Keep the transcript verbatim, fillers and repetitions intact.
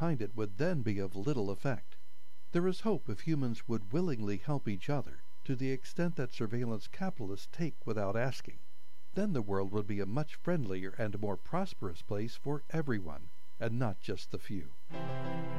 behind it would then be of little effect. There is hope if humans would willingly help each other, to the extent that surveillance capitalists take without asking. Then the world would be a much friendlier and more prosperous place for everyone, and not just the few.